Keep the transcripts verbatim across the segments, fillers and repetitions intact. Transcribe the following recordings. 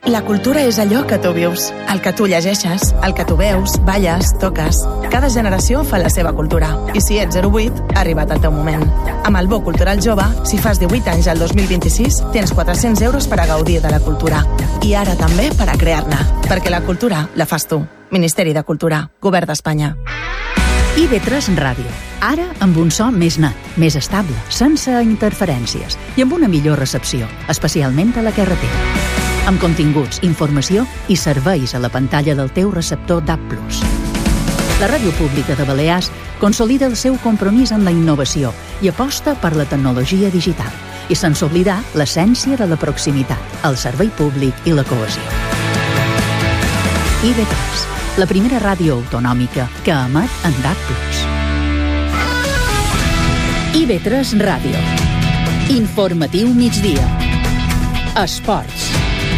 La cultura és allò que tu vius, el que tu llegeixes, el que tu veus, balles, toques. Cada generació fa la seva cultura. I si ets zero vuit, ha arribat el teu moment. Amb el Bo Cultural Jove, si fas divuit anys al dos mil vint-i-sis, tens quatre-cents euros per a gaudir de la cultura. I ara també per a crear-ne. Perquè la cultura la fas tu. Ministeri de Cultura, Govern d'Espanya. I ve tres Ràdio. Ara amb un so més net, més estable, sense interferències i amb una millor recepció, especialment a la carretera. Amb continguts, informació i serveis a la pantalla del teu receptor D A B plus. La Ràdio Pública de Balears consolida el seu compromís amb la innovació i aposta per la tecnologia digital, i sense oblidar l'essència de la proximitat, el servei públic i la cohesió. I ve tres, la primera ràdio autonòmica que emet en D A B plus. I ve tres Ràdio. Informatiu migdia. Esports.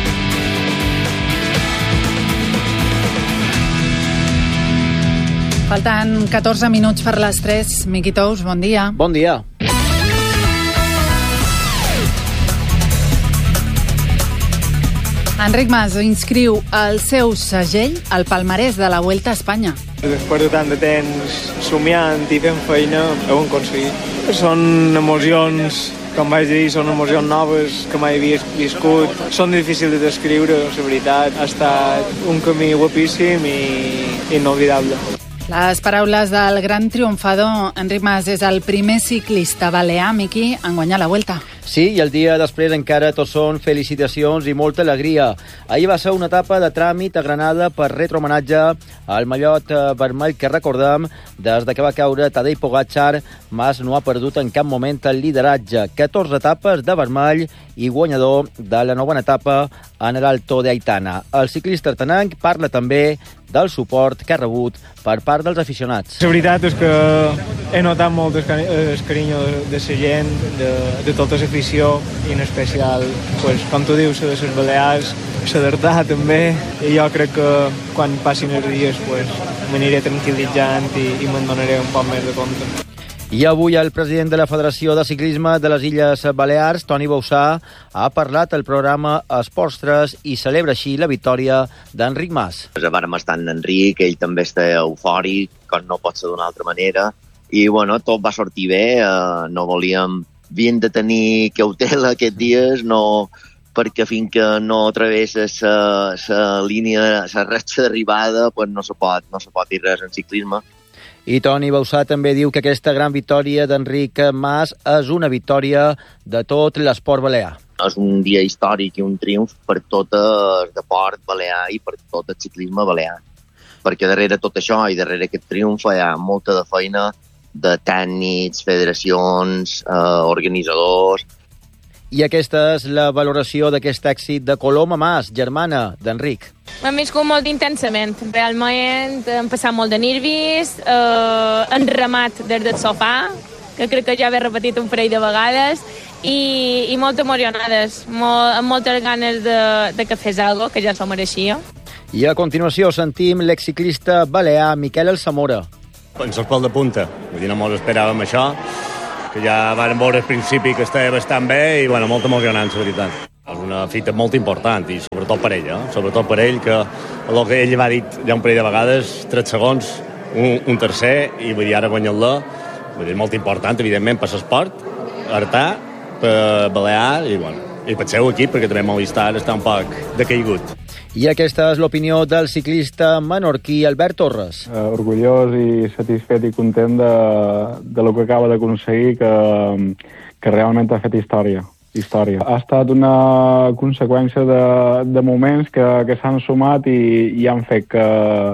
Falten catorze minuts per les tres. Miqui Tous, bon dia. Bon dia. Enric Mas inscriu el seu segell al palmarès de la Vuelta a Espanya. Després de tant de temps somiant i fent feina, ho hem aconseguit. Són emocions, com vaig dir, són emocions noves que mai havia viscut. Són difícils de descriure, la veritat. Ha estat un camí guapíssim i inolvidable. Les paraules del gran triomfador Enric Mas. És el primer ciclista balear, Miqui, en guanyar la Vuelta. Sí, i el dia després encara tot són felicitacions i molta alegria. Ahir va ser una etapa de tràmit a Granada per retre homenatge al mallot vermell que recordem des de que va caure Tadej Pogačar. Mas no ha perdut en cap moment el lideratge. catorze etapes de vermell i guanyador de la novena etapa en l'Alto de Aitana. El ciclista artenenc parla també del suport que ha rebut per part dels aficionats. La veritat és que he notat molt el carinyo de la gent, de, de tota l'afició, i en especial, pues, com tu dius, de les Balears, la d'Artà també, i jo crec que quan passin els dies pues, m'aniré tranquil·litzant i, i me'n donaré un poc més de compte. I avui el president de la Federació de Ciclisme de les Illes Balears, Toni Bausà, ha parlat al programa Esports tres i celebra així la victòria d'Enric Mas. Vàrem estar en Enric, ell també està eufòric, com no pot ser d'una altra manera, i bueno, tot va sortir bé, eh, no volíem, havien de tenir cautela aquests dies, no, perquè fins que no travesses la línia, la ratxa d'arribada, pues no se pot, no se pot dir res en ciclisme. I Toni Bausà també diu que aquesta gran victòria d'Enric Mas és una victòria de tot l'esport balear. És un dia històric i un triomf per tot el deport balear i per tot el ciclisme balear. Perquè darrere tot això i darrere aquest triomf hi ha molta de feina de tècnics, federacions, eh, organitzadors. I aquesta és la valoració d'aquest èxit de Coloma Mas, germana d'Enric. M'hem viscut molt intensament. Realment hem passat molt de nervis, eh, hem remat des del sofà, que crec que ja he repetit un parell de vegades, i, i molt emocionades, molt, amb moltes ganes de, de que fes alguna cosa, que ja s'ho mereixia. I a continuació sentim l'exciclista balear Miquel Alsamora. Ens el pèl de punta, vull dir, no mos esperàvem això, que ja vam veure al principi que estava bastant bé i, bueno, molt emocionant, la veritat. És una fita molt important i sobretot per ell, eh? sobretot per ell, que el que ell va dir ja un parell de vegades, tres segons, un, un tercer, i vull dir, ara guanyar-la, vull dir, molt important, evidentment, per l'esport, Artà, per Balear, i, bueno, i per el seu equip, perquè també Movistar està un poc decaigut. I aquesta és l'opinió del ciclista menorquí Albert Torres. Uh, orgullós i satisfet i content de, de lo que acaba d'aconseguir, que, que realment ha fet història. història. Ha estat una conseqüència de, de moments que, que s'han sumat i, i han fet que,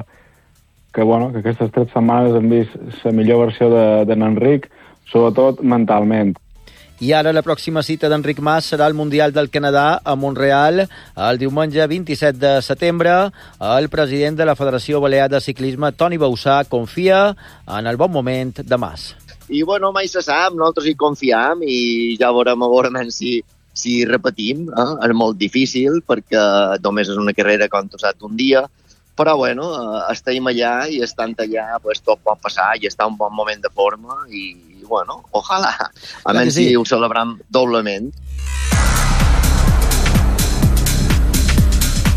que, bueno, que aquestes tres setmanes hem vist la millor versió d'en Enric, sobretot mentalment. I ara la pròxima cita d'Enric Mas serà el Mundial del Canadà a Montreal el diumenge vint-i-set de setembre. El president de la Federació Balear de Ciclisme, Toni Bausà, confia en el bon moment de Mas. I bueno, mai se sap, nosaltres hi confiem i ja veurem a veure si, si repetim. Eh? És molt difícil perquè només és una carrera, com tu saps, un dia, però bueno, estem allà i estant allà pues, tot pot passar i està en un bon moment de forma i bueno, ojalà. A menys si ho celebram doblement.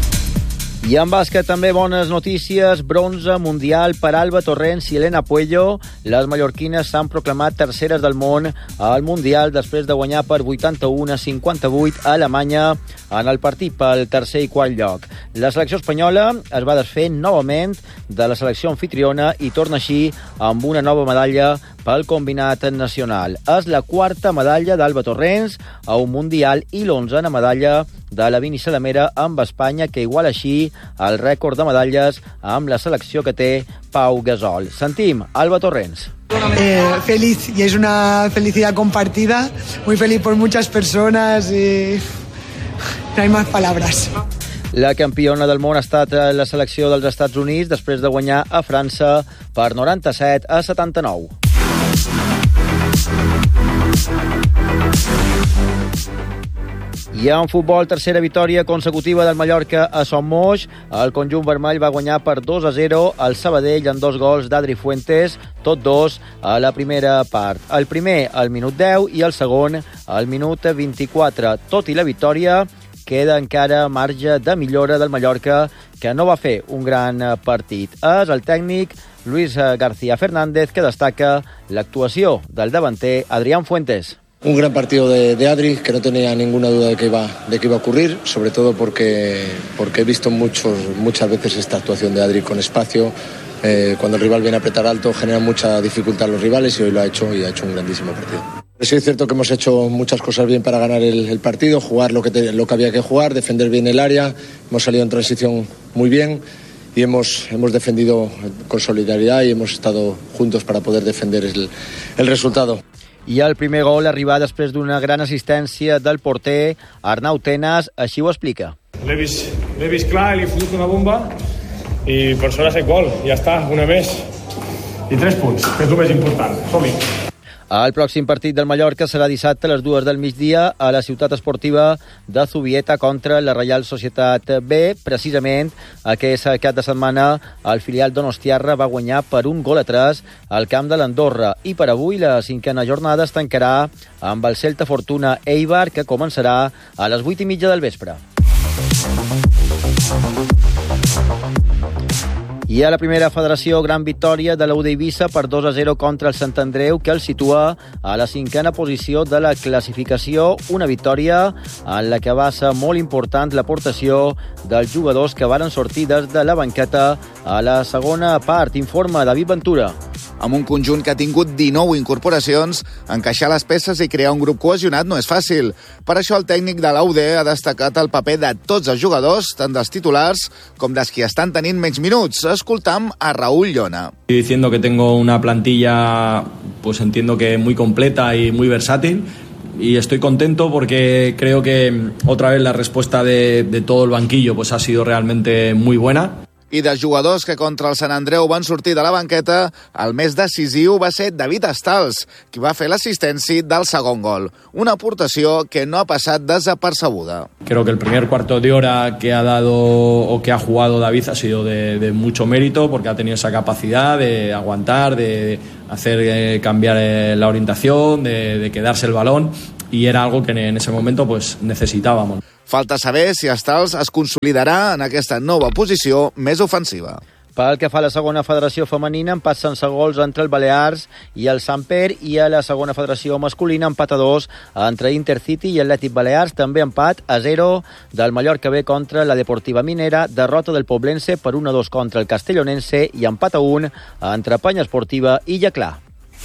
I en bàsquet també bones notícies, bronze mundial per Alba Torrents i Elena Puello. Les mallorquines s'han proclamat terceres del món al Mundial després de guanyar per vuitanta-u a cinquanta-vuit a Alemanya en el partit pel tercer i quart lloc. La selecció espanyola es va desfer novament de la selecció anfitriona i torna així amb una nova medalla pel combinat nacional. És la quarta medalla d'Alba Torrents a un Mundial i l'onzena medalla de la Vini Salamera amb Espanya, que iguala així el rècord de medalles amb la selecció que té Pau Gasol. Sentim Alba Torrents. Eh, feliz, y es una felicidad compartida, muy feliz por muchas personas y no hay más palabras. La campiona del món ha estat la selecció dels Estats Units després de guanyar a França per noranta-set a setanta-nou. I en futbol, tercera victòria consecutiva del Mallorca a Son Moix. El conjunt vermell va guanyar per dos a zero al Sabadell amb dos gols d'Adri Fuentes, tot dos a la primera part. El primer al minut deu i el segon al minut vint-i-quatre. Tot i la victòria, queda encara marge de millora del Mallorca, que no va fer un gran partit. És el tècnic Luis García Fernández que destaca l'actuació del davanter Adrián Fuentes. Un gran partido de, de Adri, que no tenía ninguna duda de que iba, de que iba a ocurrir, sobre todo porque, porque he visto muchos, muchas veces esta actuación de Adri con espacio. Eh, cuando el rival viene a apretar alto, genera mucha dificultad a los rivales y hoy lo ha hecho y ha hecho un grandísimo partido. Sí, es cierto que hemos hecho muchas cosas bien para ganar el, el partido, jugar lo que, te, lo que había que jugar, defender bien el área, hemos salido en transición muy bien y hemos, hemos defendido con solidaridad y hemos estado juntos para poder defender el, el resultado. I el primer gol arriba després d'una gran assistència del porter Arnau Tenas, així ho explica. L'he vist, l'he vist clar i li he fotut una bomba i per sort ha set gol, ja està, una més i tres punts, que és el més important. Som-hi. El pròxim partit del Mallorca serà dissabte a les dues del migdia a la ciutat esportiva de Zubieta contra la Reial Societat B. Precisament aquest cap de setmana el filial donostiarra va guanyar per un gol a tres al camp de l'Andorra i per avui la cinquena jornada es tancarà amb el Celta Fortuna Eibar, que començarà a les vuit i mitja del vespre. I a la primera federació, gran victòria de l'U D Eivissa per dos a zero contra el Sant Andreu, que el situa a la cinquena posició de la classificació. Una victòria en la que va ser molt important l'aportació dels jugadors que varen sortir des de la banqueta a la segona part. Informa David Ventura. Amb un conjunt que ha tingut dinou incorporacions, encaixar les peces i crear un grup cohesionat no és fàcil. Per això el tècnic de l'U D ha destacat el paper de tots els jugadors, tant dels titulars com dels que estan tenint menys minuts. Escoltam a Raúl Llona. Diciendo que tengo una plantilla, pues entiendo que muy completa y muy versátil, y estoy contento porque creo que otra vez la respuesta de, de todo el banquillo pues ha sido realmente muy buena. I dels jugadors que contra el Sant Andreu van sortir de la banqueta, el més decisiu va ser David Estals, qui va fer l'assistència del segon gol. Una aportació que no ha passat desapercebuda. Creo que el primer cuarto de hora que ha dado o que ha jugado David ha sido de, de mucho mérito, porque ha tenido esa capacidad de aguantar, de hacer eh, cambiar eh, la orientación, de, de quedarse el balón, y era algo que en ese momento pues necesitábamos. Falta saber si Estals es consolidarà en aquesta nova posició més ofensiva. Pel que fa a la segona federació femenina, empat sense gols entre el Balears i el Samper, i a la segona federació masculina, empat a dos entre Intercity i Atlètic Balears, també empat a zero del Mallorca B contra la Deportiva Minera, derrota del Poblense per un a dos contra el Castellonense i empat a un entre Penya Esportiva i Llaclà.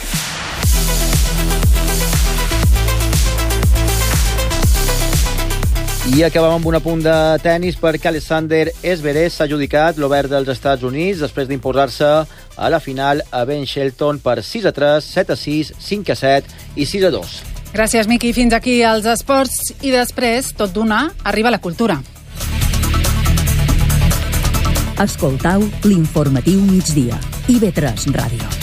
I acabem amb un apunt de tennis perquè Alexander Zverev s'ha adjudicat l'Obert dels Estats Units després d'imposar-se a la final a Ben Shelton per sis a tres, set a sis, cinc a set i sis a dos. Gràcies, Miqui. Fins aquí els esports i després, tot d'una, arriba la cultura. Escoltau l'informatiu migdia. I ve tres Ràdio.